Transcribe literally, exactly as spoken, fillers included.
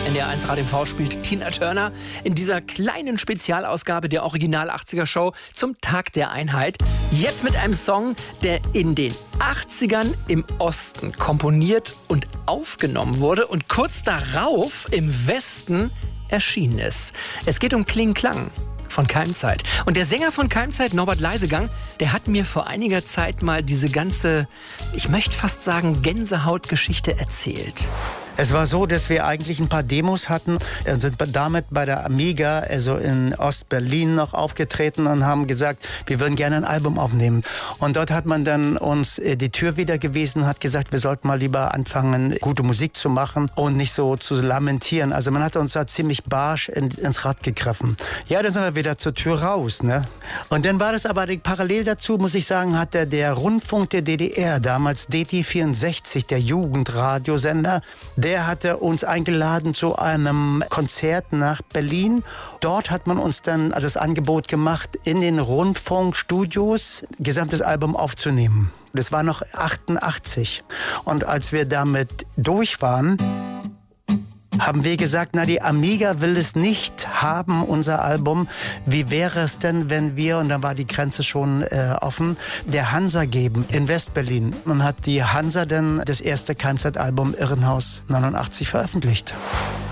N D R eins Radio M V spielt Tina Turner in dieser kleinen Spezialausgabe der Original achtziger Show zum Tag der Einheit. Jetzt mit einem Song, der in den achtzigern im Osten komponiert und aufgenommen wurde und kurz darauf im Westen erschienen ist. Es geht um Kling Klang von Keimzeit. Und der Sänger von Keimzeit, Norbert Leisegang, der hat mir vor einiger Zeit mal diese ganze, ich möchte fast sagen, Gänsehautgeschichte erzählt. Es war so, dass wir eigentlich ein paar Demos hatten und sind damit bei der Amiga, also in Ostberlin, noch aufgetreten und haben gesagt, wir würden gerne ein Album aufnehmen. Und dort hat man dann uns die Tür wieder gewiesen und hat gesagt, wir sollten mal lieber anfangen, gute Musik zu machen und nicht so zu lamentieren. Also man hat uns da ziemlich barsch in, ins Rad gegriffen. Ja, dann sind wir wieder zur Tür raus, ne? Und dann war das aber parallel dazu, muss ich sagen, hat der, der Rundfunk der D D R, damals D T vierundsechzig, der Jugendradiosender, der hatte uns eingeladen zu einem Konzert nach Berlin. Dort hat man uns dann das Angebot gemacht, in den Rundfunkstudios gesamtes Album aufzunehmen. Das war noch achtundachtzig. Und als wir damit durch waren, haben wir gesagt, na, die Amiga will es nicht haben, unser Album. Wie wäre es denn, wenn wir, und dann war die Grenze schon äh, offen, der Hansa geben in Westberlin. Und hat die Hansa dann das erste Keimzeit-Album Irrenhaus neunundachtzig veröffentlicht.